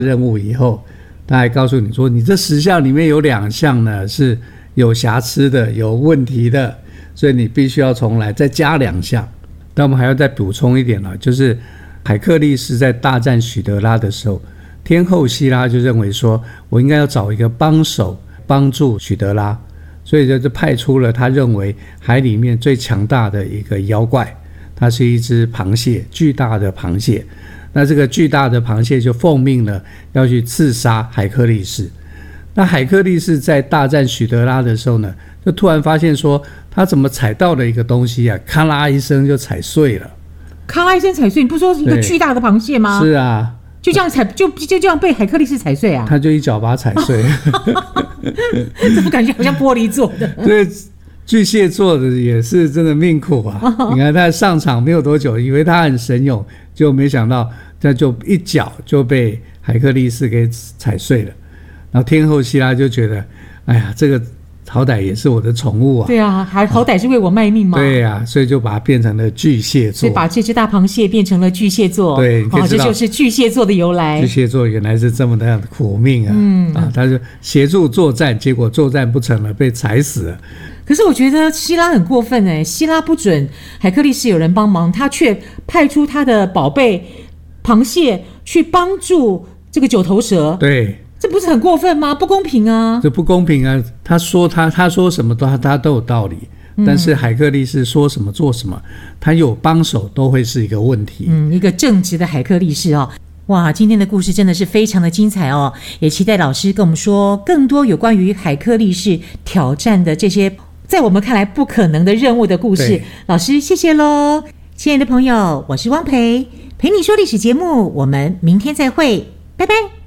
任务以后，他还告诉你说，你这10项里面有2项呢是有瑕疵的、有问题的，所以你必须要重来，再加2项。但我们还要再补充一点了，就是海克力士在大战许德拉的时候，天后希拉就认为说，我应该要找一个帮手帮助许德拉，所以就派出了他认为海里面最强大的一个妖怪，它是一只螃蟹，巨大的螃蟹。那这个巨大的螃蟹就奉命了要去刺杀海克力士。那海克力士在大战许德拉的时候呢，就突然发现说，他怎么踩到了一个东西啊，咔啦一声就踩碎了。 咔啦一声踩碎，你不是说一个巨大的螃蟹吗？ 是啊， 就这样踩，就这样被海克力士踩碎啊？ 他就一脚把它踩碎。 这不感觉好像玻璃做的？ 对，巨蟹座的也是真的命苦啊！你看他上场没有多久，以为他很神勇，就没想到他就一脚就被海克力士给踩碎了。然后天后希拉就觉得，哎呀，这个好歹也是我的宠物啊！ 对啊，好歹是为我卖命嘛！ 对啊，所以就把它变成了巨蟹座， 所以把这只大螃蟹变成了巨蟹座。 对， 这就是巨蟹座的由来。 巨蟹座原来是这么的苦命啊！他就协助作战，结果作战不成了，被踩死了。 可是我觉得希拉很过分哎，希拉不准海克力士有人帮忙，他却派出他的宝贝螃蟹去帮助这个九头蛇。 对， 这不是很过分吗？不公平啊！ 这不公平啊！他说什么他都有道理，但是海克力士说什么做什么，他有帮手都会是一个问题。 一个正直的海克力士哦。哇，今天的故事真的是非常的精彩哦，也期待老师跟我们说更多有关于海克力士挑战的这些在我们看来不可能的任务的故事。老师谢谢咯。亲爱的朋友，我是汪培，陪你说历史节目，我们明天再会，拜拜。